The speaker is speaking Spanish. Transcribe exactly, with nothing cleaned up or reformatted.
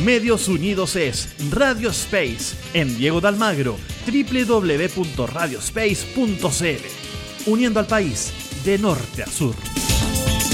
Medios Unidos es Radio Space en Diego de Almagro, doble u doble u doble u punto radio space punto c l, uniendo al país de norte a sur.